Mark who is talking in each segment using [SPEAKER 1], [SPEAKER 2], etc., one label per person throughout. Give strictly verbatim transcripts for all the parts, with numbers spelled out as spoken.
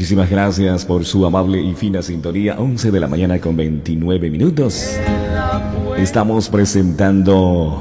[SPEAKER 1] Muchísimas gracias por su amable y fina sintonía. once de la mañana con veintinueve minutos. Estamos presentando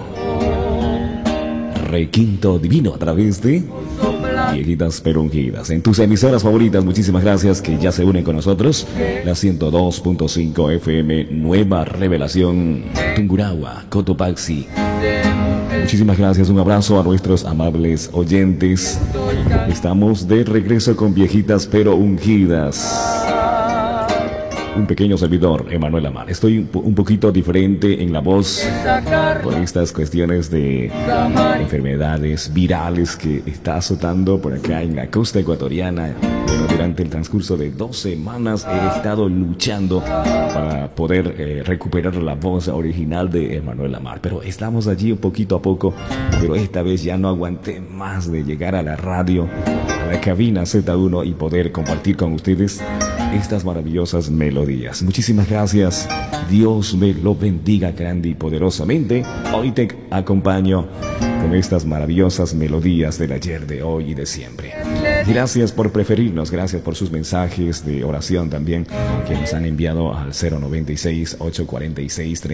[SPEAKER 1] Requinto Divino a través de Viejitas pero Ungidas. En tus emisoras favoritas, muchísimas gracias que ya se unen con nosotros. La ciento dos punto cinco F M, Nueva Revelación, Tungurahua, Cotopaxi. Muchísimas gracias, un abrazo a nuestros amables oyentes. Estamos de regreso con Viejitas pero Ungidas. Un pequeño servidor, Emanuel Amar. Estoy un, po un poquito diferente en la voz por estas cuestiones de enfermedades virales que está azotando por acá en la costa ecuatoriana. Bueno, durante el transcurso de dos semanas he estado luchando para poder eh, recuperar la voz original de Emanuel Amar. Pero estamos allí un poquito a poco. Pero esta vez ya no aguanté más de llegar a la radio, a la cabina Z uno y poder compartir con ustedes estas maravillosas melodías. Muchísimas gracias. Dios me lo bendiga grande y poderosamente. Hoy te acompaño con estas maravillosas melodías del ayer, de hoy y de siempre. Gracias por preferirnos, gracias por sus mensajes de oración también que nos han enviado al cero noventa y seis, ochocientos cuarenta y seis,